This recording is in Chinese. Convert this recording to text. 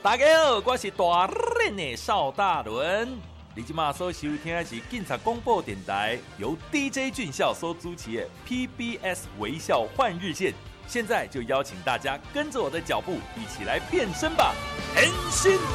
大家好，我是大人的邵大伦。你今嘛所收听的是警察广播电台，由 DJ 俊孝所主持的 PBS 微笑换日线。现在就邀请大家跟着我的脚步，一起来变身吧！変身